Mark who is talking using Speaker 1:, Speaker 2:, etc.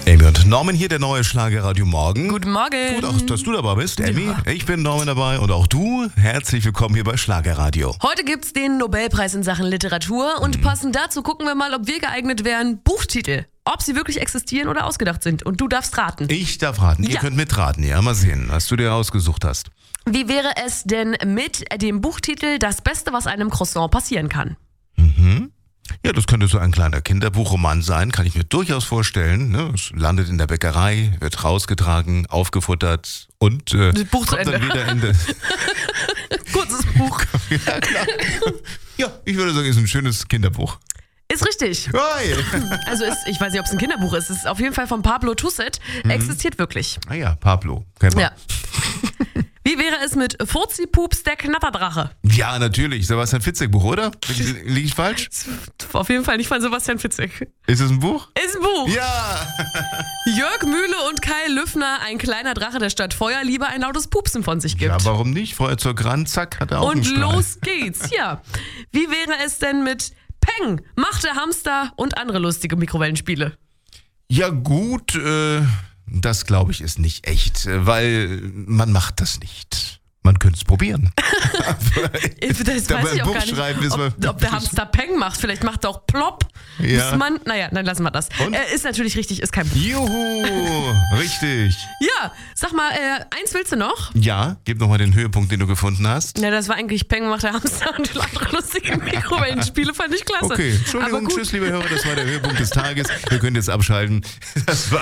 Speaker 1: Amy und Norman hier, der neue Schlagerradio Morgen.
Speaker 2: Guten Morgen.
Speaker 1: Gut, auch, dass du dabei bist, Amy.
Speaker 2: Ja.
Speaker 1: Ich bin Norman dabei und auch du. Herzlich willkommen hier bei Schlagerradio.
Speaker 2: Heute gibt's den Nobelpreis in Sachen Literatur und passend dazu gucken wir mal, ob wir geeignet wären, Buchtitel, ob sie wirklich existieren oder ausgedacht sind. Und du darfst raten.
Speaker 1: Ich darf raten. Ihr
Speaker 2: Ja.
Speaker 1: könnt mitraten. Ja, mal sehen, was du dir ausgesucht hast.
Speaker 2: Wie wäre es denn mit dem Buchtitel Das Beste, was einem Croissant passieren kann?
Speaker 1: Ja, das könnte so ein kleiner Kinderbuchroman sein, kann ich mir durchaus vorstellen. Ne? Es landet in der Bäckerei, wird rausgetragen, aufgefuttert und
Speaker 2: Buch zu
Speaker 1: kommt dann
Speaker 2: Ende.
Speaker 1: wieder in das...
Speaker 2: Kurzes Buch.
Speaker 1: Ja, klar. Ja, ich würde sagen, ist ein schönes Kinderbuch.
Speaker 2: Ist richtig.
Speaker 1: Hey.
Speaker 2: Also ich weiß nicht, ob es ein Kinderbuch ist. Es ist auf jeden Fall von Pablo Tusset. Existiert wirklich.
Speaker 1: Ah ja, Pablo, kennen wir.
Speaker 2: Ja. Wie wäre es mit Furzi-Pups, der Knatterdrache?
Speaker 1: Ja, natürlich. Sebastian Fitzek Buch, oder? Liege ich falsch?
Speaker 2: Auf jeden Fall nicht von Sebastian Fitzek.
Speaker 1: Ist es ein Buch?
Speaker 2: Ist ein Buch.
Speaker 1: Ja!
Speaker 2: Jörg Mühle und Kai Lüffner, ein kleiner Drache, der statt Feuer lieber ein lautes Pupsen von sich gibt.
Speaker 1: Ja, warum nicht? Feuerzeug ran, zack, hat er auch einen
Speaker 2: Und
Speaker 1: Strahl.
Speaker 2: los geht's, ja. Wie wäre es denn mit Peng, Macht der Hamster und andere lustige Mikrowellenspiele?
Speaker 1: Ja gut, das glaube ich ist nicht echt, weil man macht das nicht. Man könnte es probieren.
Speaker 2: Das
Speaker 1: Da
Speaker 2: weiß
Speaker 1: beim
Speaker 2: ich auch
Speaker 1: Buch
Speaker 2: gar nicht,
Speaker 1: schreiben ist man-
Speaker 2: ob der Hamster Peng macht. Vielleicht macht er auch Plopp.
Speaker 1: Ja.
Speaker 2: Muss man, naja, dann lassen wir das.
Speaker 1: Und?
Speaker 2: Ist natürlich richtig, ist kein Buch.
Speaker 1: Juhu, richtig.
Speaker 2: Ja, sag mal, eins willst du noch?
Speaker 1: Ja, gib nochmal den Höhepunkt, den du gefunden hast.
Speaker 2: Ja, das war eigentlich Peng, Macht der Hamster und andere lustige Mikrowellenspiele, fand ich klasse.
Speaker 1: Okay, Entschuldigung,
Speaker 2: Aber gut.
Speaker 1: tschüss, liebe Hörer, das war der Höhepunkt des Tages. Ihr könnt jetzt abschalten. Das war